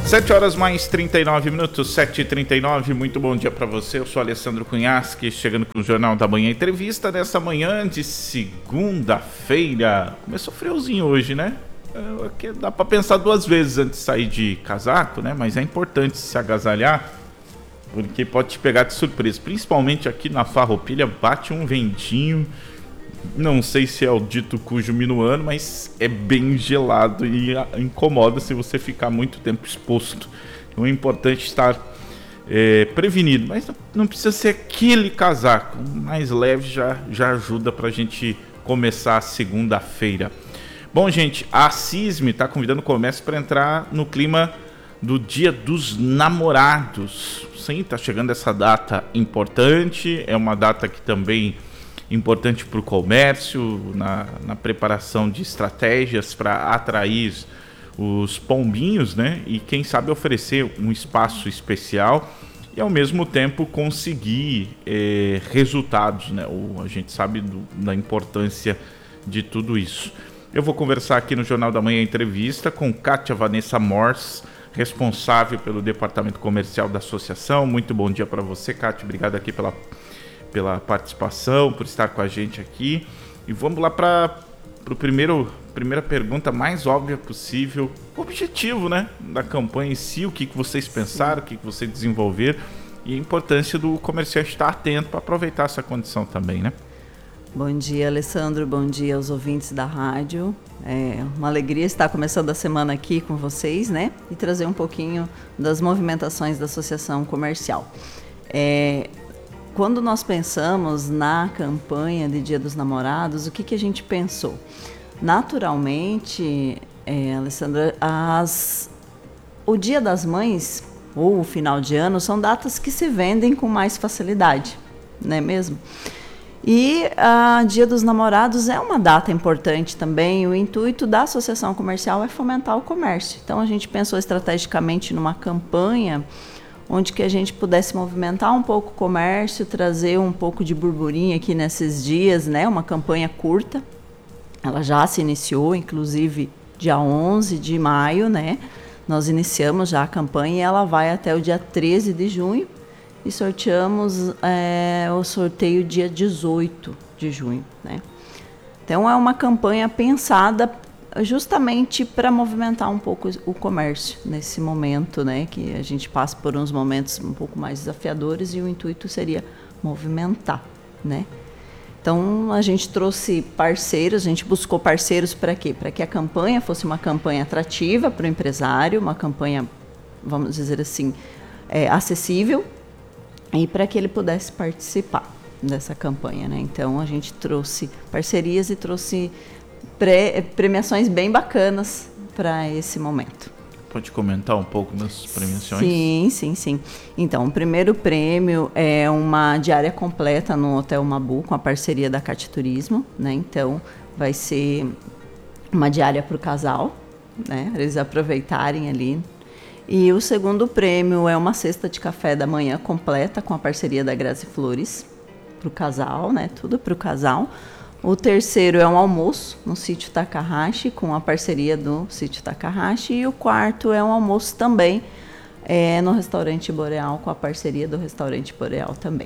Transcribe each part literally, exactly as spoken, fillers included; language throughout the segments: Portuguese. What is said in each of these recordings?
sete horas mais trinta e nove minutos, sete e trinta e nove, muito bom dia para você. Eu sou Alessandro Cunhasque, chegando com o Jornal da Manhã Entrevista nessa manhã de segunda-feira. Começou friozinho hoje, né? É, dá para pensar duas vezes antes de sair de casaco, né? Mas é importante se agasalhar, porque pode te pegar de surpresa. Principalmente aqui na Farroupilha, bate um ventinho. Não sei se é o dito cujo minuano, mas é bem gelado e incomoda se você ficar muito tempo exposto. Então é importante estar é, prevenido, mas não precisa ser aquele casaco. Mais leve já, já ajuda para a gente começar a segunda-feira. Bom, gente, a CISM está convidando o comércio para entrar no clima do Dia dos Namorados. Sim, está chegando essa data importante, é uma data que também importante para o comércio, na, na preparação de estratégias para atrair os pombinhos, né? E quem sabe oferecer um espaço especial e ao mesmo tempo conseguir eh, resultados, né? O, a gente sabe do, da importância de tudo isso. Eu vou conversar aqui no Jornal da Manhã Entrevista com Kátia Vanessa Morse, responsável pelo departamento comercial da associação. Muito bom dia para você, Kátia. Obrigado aqui pela pela participação, por estar com a gente aqui. E vamos lá para a primeira pergunta mais óbvia possível. O objetivo, né, da campanha em si, o que, que vocês pensaram, o que, que vocês desenvolveram e a importância do comerciante estar atento para aproveitar essa condição também, né? Bom dia, Alessandro. Bom dia aos ouvintes da rádio. É uma alegria estar começando a semana aqui com vocês, né? E trazer um pouquinho das movimentações da Associação Comercial. É... Quando nós pensamos na campanha de Dia dos Namorados, o que, que a gente pensou? Naturalmente, é, Alessandra, as, o Dia das Mães ou o final de ano são datas que se vendem com mais facilidade, não é mesmo? E a Dia dos Namorados é uma data importante também. O intuito da Associação Comercial é fomentar o comércio. Então, a gente pensou estrategicamente numa campanha onde que a gente pudesse movimentar um pouco o comércio, trazer um pouco de burburinho aqui nesses dias, né? Uma campanha curta, ela já se iniciou, inclusive dia onze de maio, né? Nós iniciamos já a campanha e ela vai até o dia treze de junho e sorteamos é, o sorteio dia dezoito de junho, né? Então é uma campanha pensada justamente para movimentar um pouco o comércio nesse momento, né, que a gente passa por uns momentos um pouco mais desafiadores e o intuito seria movimentar, né? Então a gente trouxe parceiros, a gente buscou parceiros para quê? Para que a campanha fosse uma campanha atrativa para o empresário, uma campanha, vamos dizer assim, é, acessível e para que ele pudesse participar dessa campanha, né? Então a gente trouxe parcerias e trouxe Pre- premiações bem bacanas para esse momento. Pode comentar um pouco das premiações? Sim, sim, sim. Então, o primeiro prêmio é uma diária completa no Hotel Mabu, com a parceria da Cate Turismo, né? Então, vai ser uma diária para o casal, né? Eles aproveitarem ali. E o segundo prêmio é uma cesta de café da manhã completa, com a parceria da Grazi Flores, para o casal, né? Tudo para o casal. O terceiro é um almoço no Sítio Takahashi, com a parceria do Sítio Takahashi. E o quarto é um almoço também é, no Restaurante Boreal, com a parceria do Restaurante Boreal também.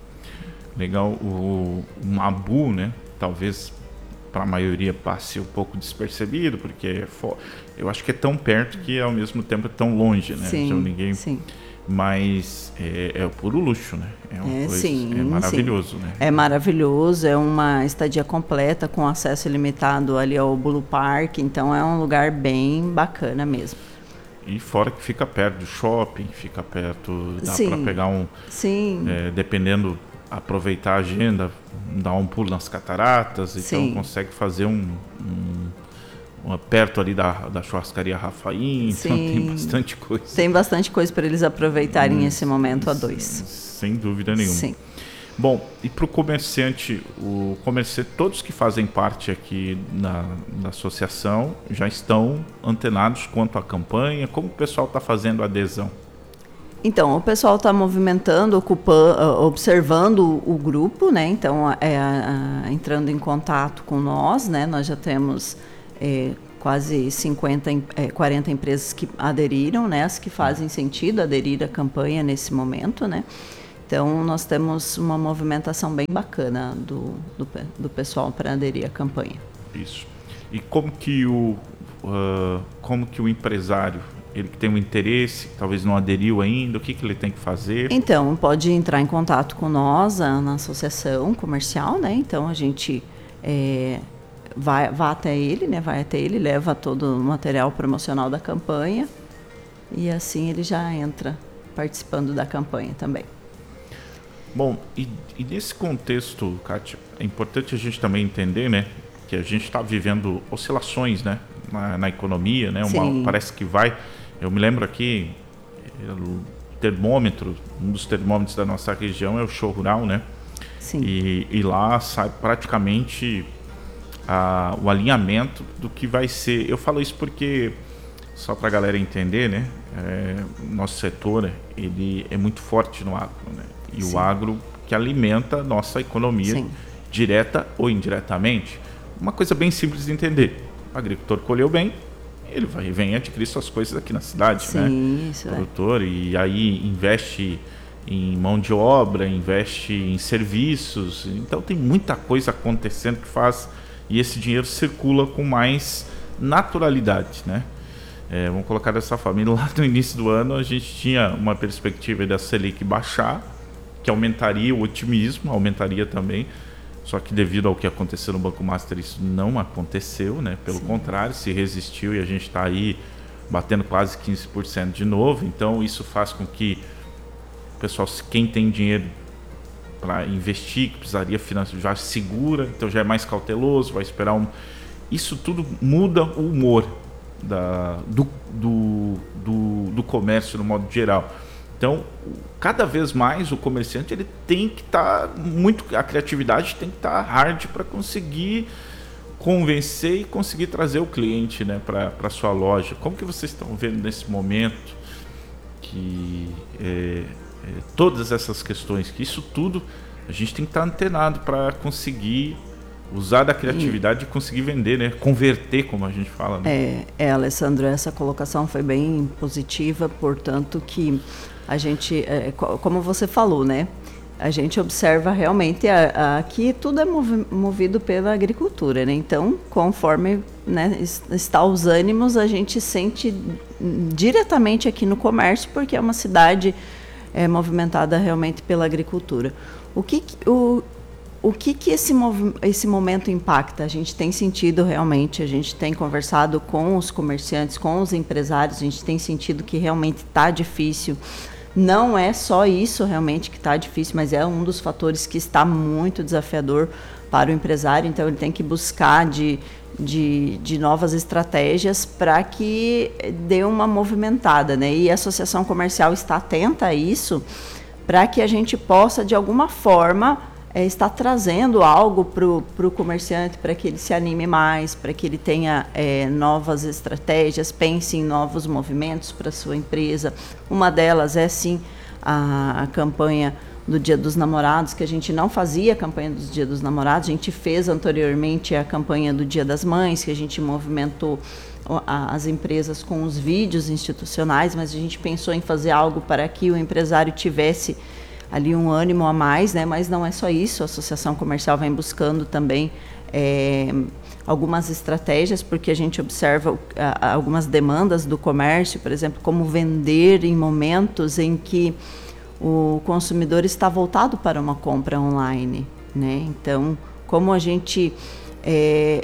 Legal. O, o Mabu, né? Talvez para a maioria passe um pouco despercebido, porque é fo... eu acho que é tão perto que ao mesmo tempo é tão longe, né? Sim, então, ninguém... sim. Mas é, é o puro luxo, né? É, uma é, coisa, sim, é maravilhoso, sim. né? É maravilhoso, é uma estadia completa com acesso ilimitado ali ao Bulu Park, então é um lugar bem bacana mesmo. E fora que fica perto do shopping, fica perto, dá para pegar um... Sim. É, dependendo, aproveitar a agenda, dar um pulo nas cataratas, então sim. consegue fazer um... um perto ali da, da churrascaria Rafaim, então tem bastante coisa. Tem bastante coisa para eles aproveitarem hum, esse momento a dois. Sem dúvida nenhuma. Sim. Bom, e para o comerciante, o comerciante, todos que fazem parte aqui na, da associação já estão antenados quanto à campanha, como o pessoal está fazendo a adesão? Então, o pessoal está movimentando, ocupando, observando o grupo, né? Então, é, é, entrando em contato com nós, né? Nós já temos... É, quase cinquenta, é, quarenta empresas que aderiram, né, as que fazem sentido aderir à campanha nesse momento, né? Então, nós temos uma movimentação bem bacana do, do, do pessoal para aderir à campanha. Isso. E como que o, uh, como que o empresário, ele que tem um interesse, talvez não aderiu ainda, o que, que ele tem que fazer? Então, pode entrar em contato com nós, na associação comercial, né? Então, a gente é, vai, vai até ele, né? Vai até ele, leva todo o material promocional da campanha e assim ele já entra participando da campanha também. Bom, e, e nesse contexto, Kátia, é importante a gente também entender, né, que a gente está vivendo oscilações, né, na, na economia, né, uma, parece que vai. Eu me lembro aqui, o termômetro, um dos termômetros da nossa região é o Show Rural, né? Sim. E, e lá sai praticamente a, o alinhamento do que vai ser. Eu falo isso porque, só para a galera entender, né, é, nosso setor ele é muito forte no agro, né? E Sim. o agro que alimenta a nossa economia, Sim. direta ou indiretamente. Uma coisa bem simples de entender. O agricultor colheu bem, ele vai, vem adquirir suas coisas aqui na cidade, Sim, né? Isso o produtor, é. E aí investe em mão de obra, investe em serviços. Então tem muita coisa acontecendo que faz, e esse dinheiro circula com mais naturalidade, né? É, vamos colocar dessa forma. E lá no início do ano a gente tinha uma perspectiva da Selic baixar, que aumentaria o otimismo, aumentaria também, só que devido ao que aconteceu no Banco Master isso não aconteceu, né? Pelo Sim. contrário, se resistiu e a gente está aí batendo quase quinze por cento de novo, então isso faz com que o pessoal, quem tem dinheiro para investir, que precisaria financiar, já segura, então já é mais cauteloso, vai esperar um... Isso tudo muda o humor da, do, do, do, do comércio no modo geral. Então, cada vez mais o comerciante ele tem que estar tá muito, a criatividade tem que estar tá hard para conseguir convencer e conseguir trazer o cliente, né, para a sua loja. Como que vocês estão vendo nesse momento que é, é, todas essas questões, que isso tudo a gente tem que estar tá antenado para conseguir usar da criatividade e conseguir vender, né? Converter, como a gente fala. Né? É, é, Alessandro, essa colocação foi bem positiva, portanto que a gente, é, como você falou, né? A gente observa realmente a, a, que tudo é movi- movido pela agricultura, né? Então, conforme, né, está os ânimos, a gente sente diretamente aqui no comércio, porque é uma cidade é, movimentada realmente pela agricultura. O que, o, o que, que esse, mov- esse momento impacta? A gente tem sentido realmente, a gente tem conversado com os comerciantes, com os empresários, a gente tem sentido que realmente está difícil. Não é só isso realmente que está difícil, mas é um dos fatores que está muito desafiador para o empresário. Então, ele tem que buscar de, de, de novas estratégias para que dê uma movimentada, né? E a Associação Comercial está atenta a isso para que a gente possa, de alguma forma, é, estar trazendo algo para o comerciante, para que ele se anime mais, para que ele tenha é, novas estratégias, pense em novos movimentos para a sua empresa. Uma delas é, sim, a, a campanha do Dia dos Namorados, que a gente não fazia a campanha do Dia dos Namorados, a gente fez anteriormente a campanha do Dia das Mães, que a gente movimentou a, as empresas com os vídeos institucionais, mas a gente pensou em fazer algo para que o empresário tivesse ali um ânimo a mais, né? Mas não é só isso, a Associação Comercial vem buscando também é, algumas estratégias, porque a gente observa a, algumas demandas do comércio, por exemplo, como vender em momentos em que o consumidor está voltado para uma compra online, né? Então, como a gente é,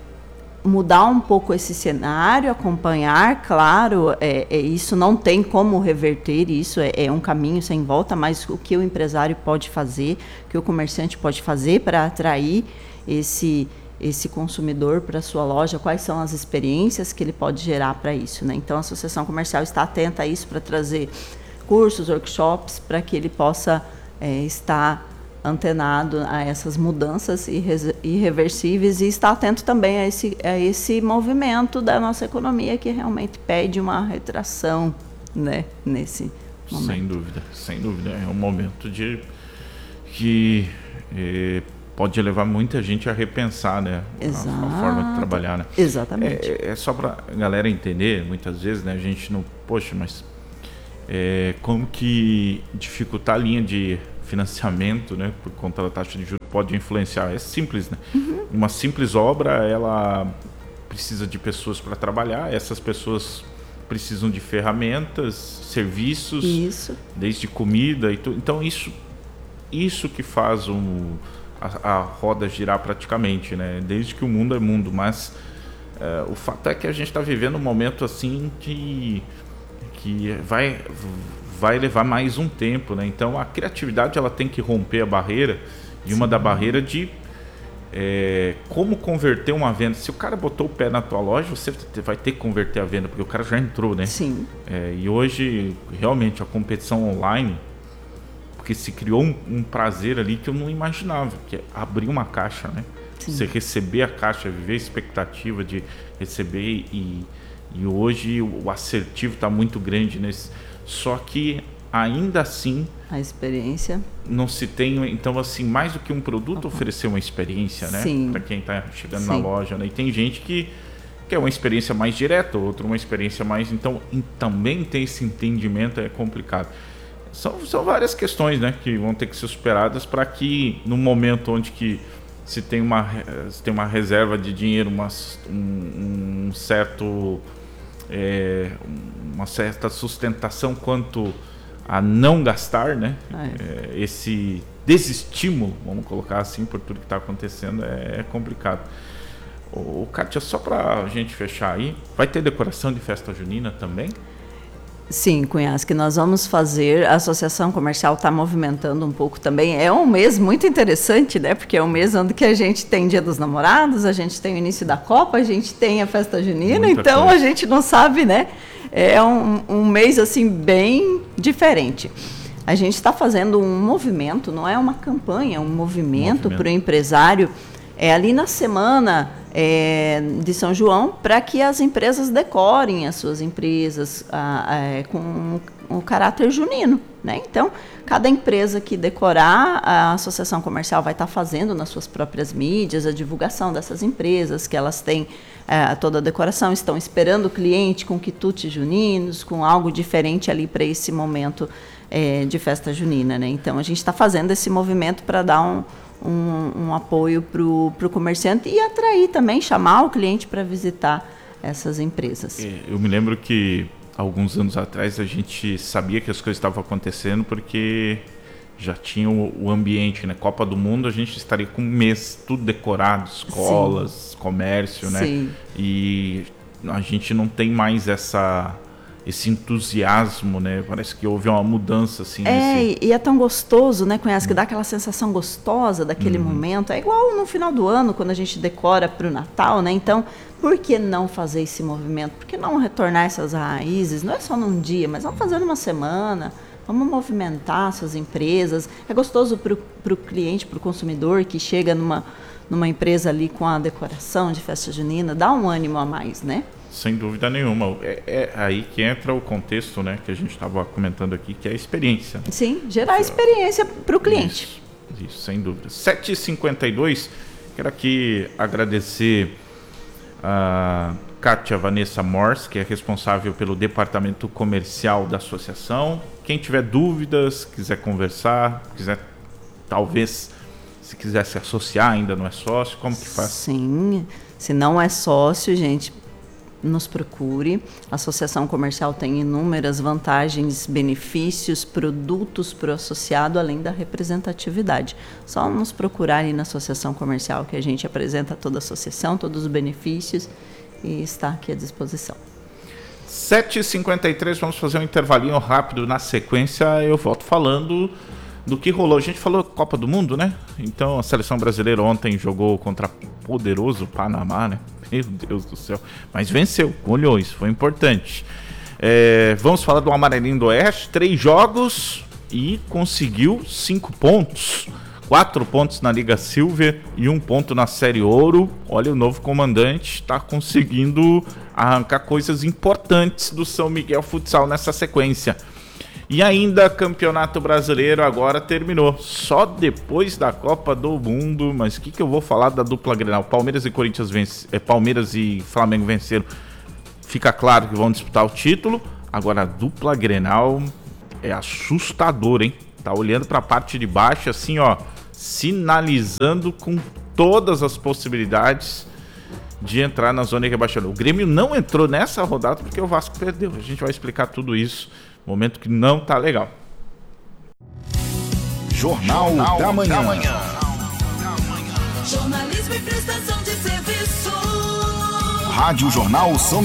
mudar um pouco esse cenário, acompanhar, claro, é, é, isso não tem como reverter, isso é, é um caminho sem volta, mas o que o empresário pode fazer, o que o comerciante pode fazer para atrair esse, esse consumidor para a sua loja, quais são as experiências que ele pode gerar para isso, né? Então, a Associação Comercial está atenta a isso para trazer cursos, workshops, para que ele possa é, estar antenado a essas mudanças irreversíveis e estar atento também a esse, a esse movimento da nossa economia que realmente pede uma retração, né, nesse momento. Sem dúvida, sem dúvida. É um momento de que é, pode levar muita gente a repensar, né, a, a forma de trabalhar, né? Exatamente. É, é só para a galera entender, muitas vezes, né, a gente não, poxa, mas é, como que dificultar a linha de financiamento, né, por conta da taxa de juros pode influenciar? É simples, né? Uhum. Uma simples obra, ela precisa de pessoas para trabalhar, essas pessoas precisam de ferramentas, serviços, isso. desde comida e tudo. Então isso, isso que faz um, a, a roda girar praticamente, né? Desde que o mundo é mundo. Mas uh, o fato é que a gente está vivendo um momento assim que, que vai, vai levar mais um tempo, né? Então a criatividade ela tem que romper a barreira, e uma Sim. da barreira de É, como converter uma venda. Se o cara botou o pé na tua loja, você vai ter que converter a venda, porque o cara já entrou, né? Sim. É, e hoje, realmente, a competição online, porque se criou um, um prazer ali que eu não imaginava, que é abrir uma caixa, né? Sim. Você receber a caixa, viver a expectativa de receber, e, e hoje o assertivo está muito grande nesse. Só que ainda assim a experiência não se tem, então assim, mais do que um produto, uhum. oferecer uma experiência, né, para quem está chegando Sim. na loja, né? E tem gente que quer uma experiência mais direta, outro uma experiência mais, então em, também tem esse entendimento, é complicado. São, são várias questões, né, que vão ter que ser superadas para que no momento onde que se tem uma, se tem uma reserva de dinheiro, uma, um, um certo é, uma certa sustentação quanto a não gastar, né? Ah, é. É, esse desestímulo, vamos colocar assim, por tudo que está acontecendo, é, é complicado. O Kátia, só para a gente fechar aí, vai ter decoração de festa junina também? Sim, Cunhas, que nós vamos fazer. A Associação Comercial está movimentando um pouco também. É um mês muito interessante, né? Porque é um mês onde que a gente tem Dia dos Namorados, a gente tem o início da Copa, a gente tem a festa junina, Muita então coisa. A gente não sabe, né? É um, um mês assim bem diferente. A gente está fazendo um movimento, não é uma campanha, é um movimento para o empresário, é ali na semana é, de São João, para que as empresas decorem as suas empresas a, a, com o caráter junino, né? Então, cada empresa que decorar, a Associação Comercial vai estar tá fazendo nas suas próprias mídias a divulgação dessas empresas, que elas têm é, toda a decoração, estão esperando o cliente com quitutes juninos, com algo diferente ali para esse momento é, de festa junina, né? Então, a gente está fazendo esse movimento para dar um Um, um apoio para o comerciante e atrair também, chamar o cliente para visitar essas empresas. Eu me lembro que alguns anos atrás a gente sabia que as coisas estavam acontecendo porque já tinha o, o ambiente, né? Copa do Mundo, a gente estaria com um mês tudo decorado, escolas, Sim. comércio, né? Sim. E a gente não tem mais essa... esse entusiasmo, né? Parece que houve uma mudança, assim. É, nesse... e é tão gostoso, né? Conhece, que dá aquela sensação gostosa daquele uhum. momento. É igual no final do ano, quando a gente decora para o Natal, né? Então, por que não fazer esse movimento? Por que não retornar essas raízes? Não é só num dia, mas vamos fazer numa semana. Vamos movimentar essas empresas. É gostoso para o cliente, para o consumidor que chega numa, numa empresa ali com a decoração de festa junina. Dá um ânimo a mais, né? Sem dúvida nenhuma. É, é aí que entra o contexto, né, que a gente estava comentando aqui, que é a experiência. Sim, gerar experiência para o cliente. Isso, isso, sem dúvida. sete e cinquenta e dois, quero aqui agradecer a Kátia Vanessa Morse, que é responsável pelo departamento comercial da associação. Quem tiver dúvidas, quiser conversar, quiser talvez, se quiser se associar, ainda não é sócio, como que faz? Sim, se não é sócio, gente, nos procure. A Associação Comercial tem inúmeras vantagens, benefícios, produtos para o associado, além da representatividade. Só nos procurar aí na Associação Comercial, que a gente apresenta toda a associação, todos os benefícios, e está aqui à disposição. sete e cinquenta e três, vamos fazer um intervalinho rápido. Na sequência, eu volto falando do que rolou. A gente falou Copa do Mundo, né? Então, a seleção brasileira ontem jogou contra poderoso Panamá, né? Meu Deus do céu. Mas venceu, olhou, isso foi importante. É, vamos falar do Amarelinho do Oeste. Três jogos e conseguiu cinco pontos. Quatro pontos na Liga Silver e um ponto na Série Ouro. Olha, o novo comandante está conseguindo arrancar coisas importantes do São Miguel Futsal nessa sequência. E ainda Campeonato Brasileiro agora terminou, só depois da Copa do Mundo. Mas o que, que eu vou falar da dupla Grenal? Palmeiras e Corinthians vence, é, Palmeiras e Flamengo venceram. Fica claro que vão disputar o título. Agora a dupla Grenal é assustador, hein? Tá olhando para a parte de baixo assim, ó, sinalizando com todas as possibilidades de entrar na zona de rebaixamento. O Grêmio não entrou nessa rodada porque o Vasco perdeu. A gente vai explicar tudo isso. Momento que não tá legal. Jornal, Jornal da Manhã. Da manhã. Jornalismo e prestação de serviço. Rádio Jornal São